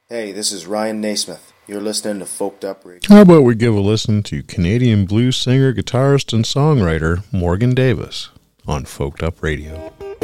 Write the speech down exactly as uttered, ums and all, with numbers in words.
Hey, this is Ryan Naismith. You're listening to Folked Up Radio. How about we give a listen to Canadian blues singer, guitarist, and songwriter Morgan Davis on Folked Up Radio.